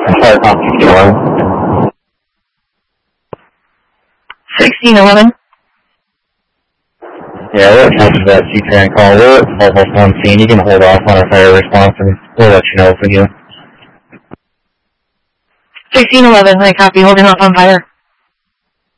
Fire cop 1611. Yeah, we're attached to that C-Tran call. We're almost on scene. You can hold off on our fire response and we'll let you know if we do. 1611, I copy, holding off on fire.